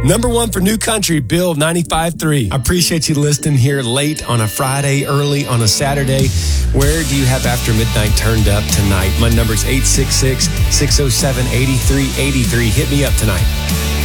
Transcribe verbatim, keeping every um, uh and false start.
Number one for New Country, Bill ninety-five three. I appreciate you listening here late on a Friday, early on a Saturday. Where do you have After Midnight turned up tonight? My number's eight six six, six oh seven, eight three eight three. Hit me up tonight.